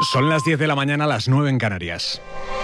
Son las 10 de la mañana, las 9 en Canarias.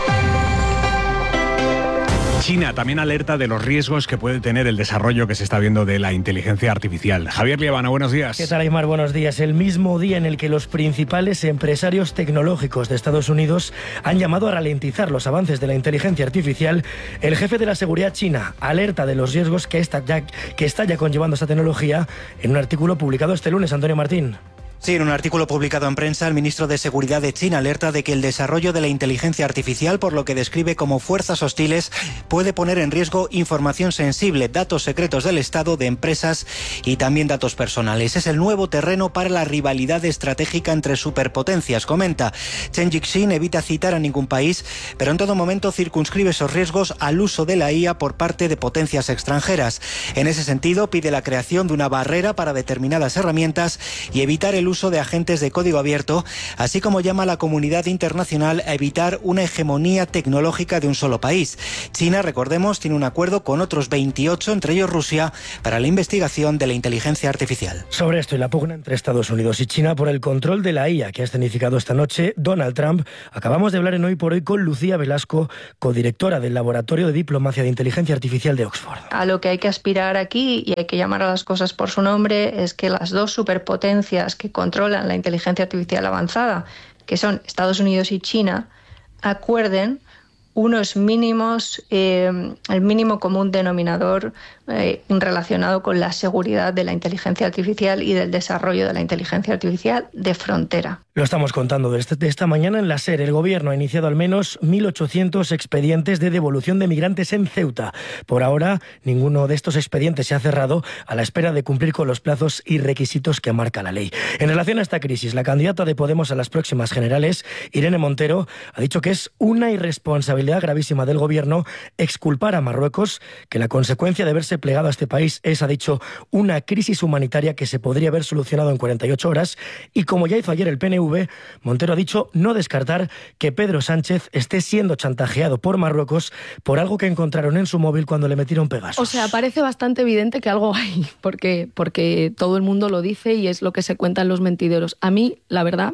China también alerta de los riesgos que puede tener el desarrollo que se está viendo de la inteligencia artificial. Javier Liebana, buenos días. ¿Qué tal, Aymar? Buenos días. El mismo día en el que los principales empresarios tecnológicos de Estados Unidos han llamado a ralentizar los avances de la inteligencia artificial, el jefe de la seguridad china alerta de los riesgos que está ya conllevando esta tecnología en un artículo publicado este lunes. Antonio Martín. Sí, en un artículo publicado en prensa, el ministro de Seguridad de China alerta de que el desarrollo de la inteligencia artificial, por lo que describe como fuerzas hostiles, puede poner en riesgo información sensible, datos secretos del Estado, de empresas y también datos personales. Es el nuevo terreno para la rivalidad estratégica entre superpotencias, comenta. Chen Jixin evita citar a ningún país, pero en todo momento circunscribe esos riesgos al uso de la IA por parte de potencias extranjeras. En ese sentido, pide la creación de una barrera para determinadas herramientas y evitar el uso de agentes de código abierto, así como llama a la comunidad internacional a evitar una hegemonía tecnológica de un solo país. China, recordemos, tiene un acuerdo con otros 28, entre ellos Rusia, para la investigación de la inteligencia artificial. Sobre esto y la pugna entre Estados Unidos y China por el control de la IA que ha escenificado esta noche Donald Trump, acabamos de hablar en Hoy por Hoy con Lucía Velasco, codirectora del Laboratorio de Diplomacia de Inteligencia Artificial de Oxford. A lo que hay que aspirar aquí, y hay que llamar a las cosas por su nombre, es que las dos superpotencias que controlan la inteligencia artificial avanzada, que son Estados Unidos y China, acuerden unos mínimos, el mínimo común denominador relacionado con la seguridad de la inteligencia artificial y del desarrollo de la inteligencia artificial de frontera. Lo estamos contando de esta mañana en la SER. El Gobierno ha iniciado al menos 1.800 expedientes de devolución de migrantes en Ceuta. Por ahora, ninguno de estos expedientes se ha cerrado a la espera de cumplir con los plazos y requisitos que marca la ley. En relación a esta crisis, la candidata de Podemos a las próximas generales, Irene Montero, ha dicho que es una irresponsabilidad gravísima del Gobierno exculpar a Marruecos, que la consecuencia de verse plegado a este país es, ha dicho, una crisis humanitaria que se podría haber solucionado en 48 horas. Y como ya hizo ayer el PNV, Montero ha dicho no descartar que Pedro Sánchez esté siendo chantajeado por Marruecos por algo que encontraron en su móvil cuando le metieron Pegasus. O sea, parece bastante evidente que algo hay, porque todo el mundo lo dice y es lo que se cuenta en los mentideros. A mí, la verdad,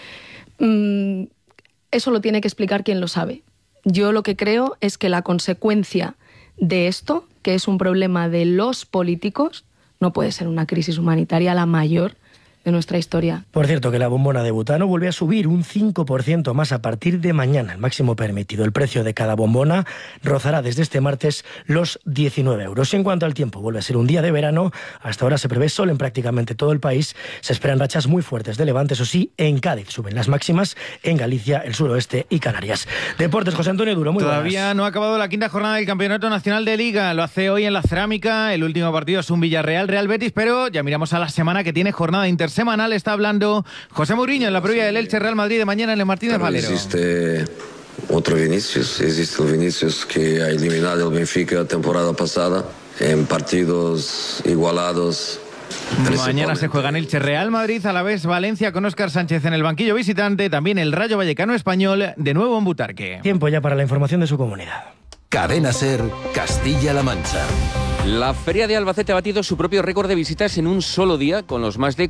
eso lo tiene que explicar quien lo sabe. Yo lo que creo es que la consecuencia de esto, que es un problema de los políticos, no puede ser una crisis humanitaria la mayor de nuestra historia. Por cierto, que la bombona de butano vuelve a subir un 5% más a partir de mañana, el máximo permitido. El precio de cada bombona rozará desde este martes los 19 euros. Y en cuanto al tiempo, vuelve a ser un día de verano. Hasta ahora se prevé sol en prácticamente todo el país. Se esperan rachas muy fuertes de levante, eso sí, en Cádiz suben las máximas, en Galicia, el suroeste y Canarias. Deportes, José Antonio Duro, muy buenas. Todavía no ha acabado la quinta jornada del Campeonato Nacional de Liga. Lo hace hoy en la Cerámica. El último partido es un Villarreal-Real Betis, pero ya miramos a la semana que tiene jornada intersemanal. Está hablando José Mourinho en la previa del Elche Real Madrid de mañana en el Martínez Valero. Existe otro Vinicius, existe el Vinicius que ha eliminado el Benfica la temporada pasada en partidos igualados. Mañana se juega en Elche Real Madrid, a la vez Valencia con Óscar Sánchez en el banquillo visitante, también el Rayo Vallecano Español de nuevo en Butarque. Tiempo ya para la información de su comunidad. Cadena SER, Castilla-La Mancha. La Feria de Albacete ha batido su propio récord de visitas en un solo día, con los más de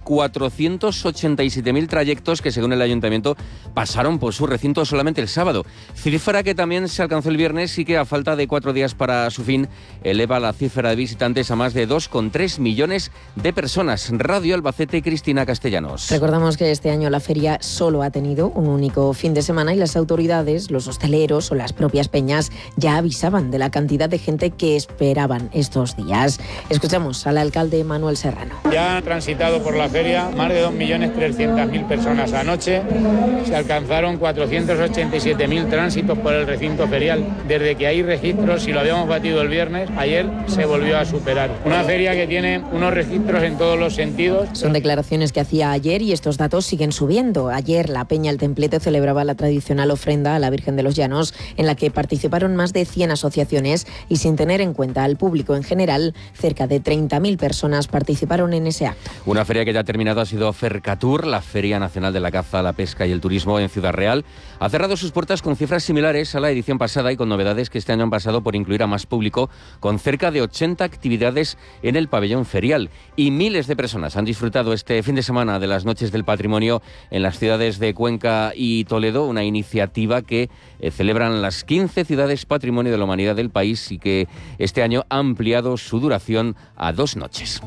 487.000 trayectos que, según el Ayuntamiento, pasaron por su recinto solamente el sábado. Cifra que también se alcanzó el viernes y que, a falta de 4 días para su fin, eleva la cifra de visitantes a más de 2,3 millones de personas. Radio Albacete, Cristina Castellanos. Recordamos que este año la feria solo ha tenido un único fin de semana y las autoridades, los hosteleros o las propias peñas ya avisaban de la cantidad de gente que esperaban estos días. Escuchamos al alcalde Manuel Serrano. Ya han transitado por la feria más de 2.300.000 personas anoche. Se alcanzaron 487.000 tránsitos por el recinto ferial. Desde que hay registros, si lo habíamos batido el viernes, ayer se volvió a superar. Una feria que tiene unos registros en todos los sentidos. Son declaraciones que hacía ayer y estos datos siguen subiendo. Ayer la Peña El Templete celebraba la tradicional ofrenda a la Virgen de los Llanos, en la que participaron más de 100 asociaciones y sin tener en cuenta al público en general. Cerca de 30.000 personas participaron en ese acto. Una feria que ya ha terminado ha sido Fercatur, la Feria Nacional de la Caza, la Pesca y el Turismo en Ciudad Real. Ha cerrado sus puertas con cifras similares a la edición pasada y con novedades que este año han pasado por incluir a más público, con cerca de 80 actividades en el pabellón ferial. Y miles de personas han disfrutado este fin de semana de las Noches del Patrimonio en las ciudades de Cuenca y Toledo, una iniciativa que celebran las 15 ciudades Patrimonio de la Humanidad del país y que este año ha ampliado su duración a 2 noches.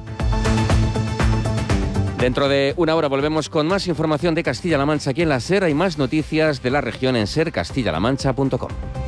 Dentro de una hora volvemos con más información de Castilla-La Mancha aquí en la SER. Hay más noticias de la región en sercastillalamancha.com.